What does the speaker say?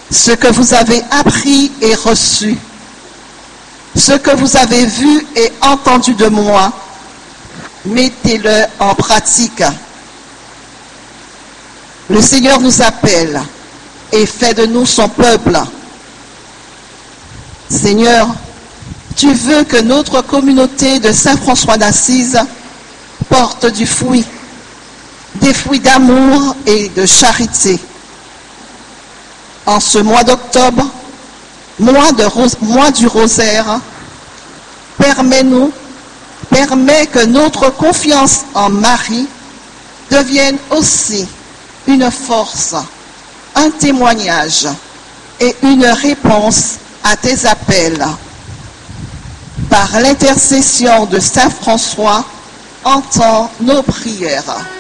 Ce que vous avez appris et reçu, ce que vous avez vu et entendu de moi, mettez-le en pratique. Le Seigneur nous appelle et fait de nous son peuple. Seigneur, tu veux que notre communauté de Saint-François d'Assise porte du fruit, des fruits d'amour et de charité. En ce mois d'octobre, mois du rosaire, permet que notre confiance en Marie devienne aussi une force, un témoignage et une réponse à tes appels. Par l'intercession de Saint François, entends nos prières.